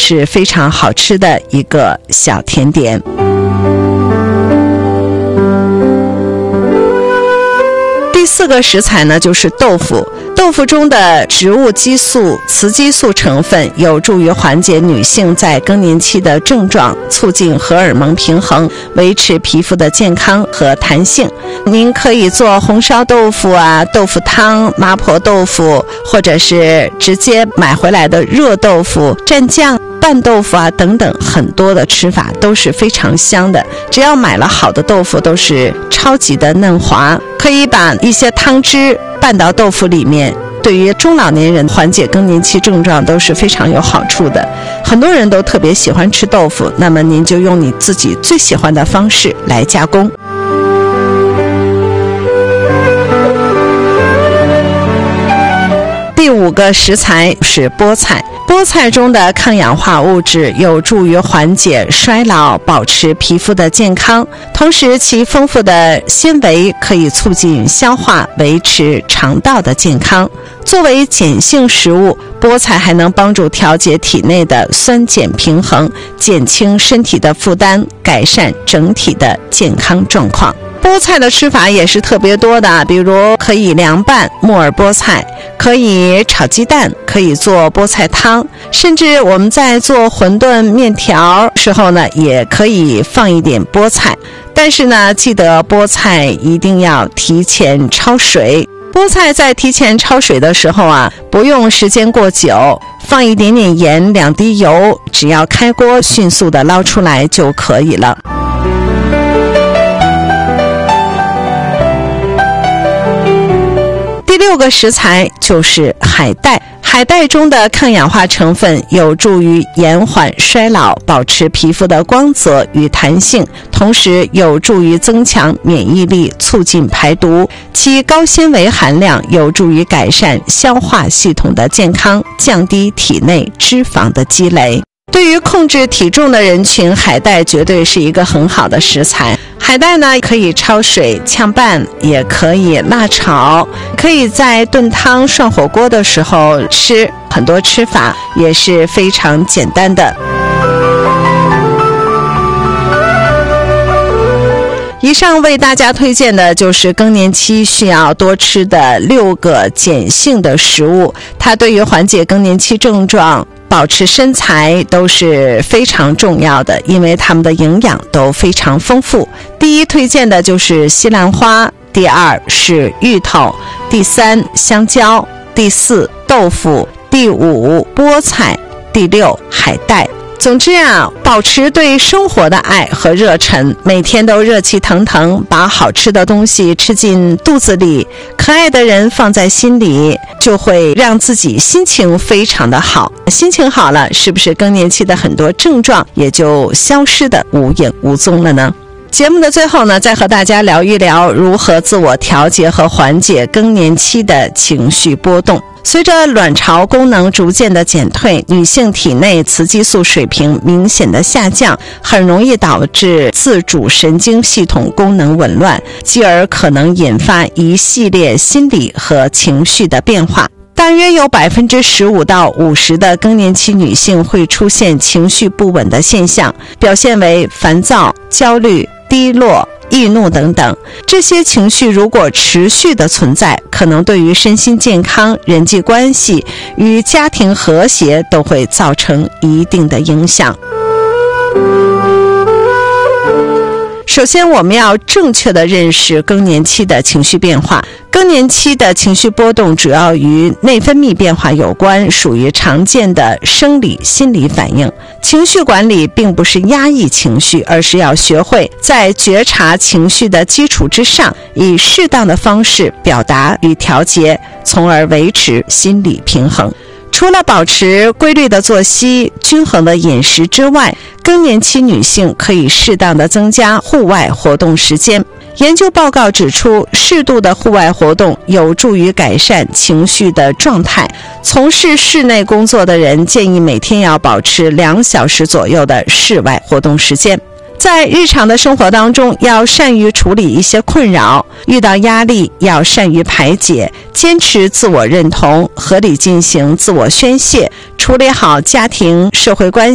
是非常好吃的一个小甜点。第4个食材呢，就是豆腐。豆腐中的植物激素、雌激素成分有助于缓解女性在更年期的症状，促进荷尔蒙平衡，维持皮肤的健康和弹性。您可以做红烧豆腐啊、豆腐汤、麻婆豆腐，或者是直接买回来的热豆腐、蘸酱、拌豆腐啊等等，很多的吃法都是非常香的。只要买了好的豆腐，都是超级的嫩滑，可以把一些汤汁拌到豆腐里面，对于中老年人缓解更年期症状都是非常有好处的。很多人都特别喜欢吃豆腐，那么您就用你自己最喜欢的方式来加工。第5个食材是菠菜。菠菜中的抗氧化物质有助于缓解衰老，保持皮肤的健康，同时其丰富的纤维可以促进消化，维持肠道的健康。作为碱性食物，菠菜还能帮助调节体内的酸碱平衡，减轻身体的负担，改善整体的健康状况。菠菜的吃法也是特别多的，比如可以凉拌木耳菠菜，可以炒鸡蛋，可以做菠菜汤，甚至我们在做馄饨面条时候呢，也可以放一点菠菜。但是呢，记得菠菜一定要提前焯水。菠菜在提前焯水的时候啊，不用时间过久，放一点点盐，2滴油，只要开锅迅速的捞出来就可以了。第6个食材就是海带。海带中的抗氧化成分有助于延缓衰老，保持皮肤的光泽与弹性，同时有助于增强免疫力，促进排毒。其高纤维含量有助于改善消化系统的健康，降低体内脂肪的积累。对于控制体重的人群，海带绝对是一个很好的食材。海带呢，可以焯水炝拌，也可以辣炒，可以在炖汤涮火锅的时候吃，很多吃法也是非常简单的。以上为大家推荐的就是更年期需要多吃的6个碱性的食物，它对于缓解更年期症状、保持身材都是非常重要的，因为它们的营养都非常丰富。第1推荐的就是西兰花，第2是芋头，第3香蕉，第4豆腐，第5菠菜，第6海带。总之啊，保持对生活的爱和热忱，每天都热气腾腾，把好吃的东西吃进肚子里，可爱的人放在心里，就会让自己心情非常的好。心情好了，是不是更年期的很多症状也就消失的无影无踪了呢？节目的最后呢，再和大家聊一聊如何自我调节和缓解更年期的情绪波动。随着卵巢功能逐渐的减退，女性体内雌激素水平明显的下降，很容易导致自主神经系统功能紊乱，继而可能引发一系列心理和情绪的变化。大约有 15%到50% 的更年期女性会出现情绪不稳的现象，表现为烦躁、焦虑、低落、易怒等等。这些情绪如果持续的存在，可能对于身心健康、人际关系与家庭和谐都会造成一定的影响。首先，我们要正确的认识更年期的情绪变化。更年期的情绪波动主要与内分泌变化有关，属于常见的生理心理反应。情绪管理并不是压抑情绪，而是要学会在觉察情绪的基础之上，以适当的方式表达与调节，从而维持心理平衡。除了保持规律的作息、均衡的饮食之外，更年期女性可以适当的增加户外活动时间。研究报告指出，适度的户外活动有助于改善情绪的状态。从事室内工作的人建议每天要保持2小时左右的室外活动时间。在日常的生活当中，要善于处理一些困扰，遇到压力要善于排解，坚持自我认同，合理进行自我宣泄，处理好家庭社会关系。